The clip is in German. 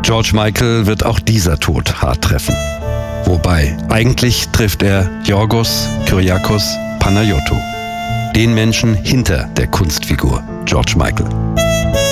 George Michael wird auch dieser Tod hart treffen. Wobei, eigentlich trifft er Yorgos Kyriakos Panayiotou, den Menschen hinter der Kunstfigur George Michael.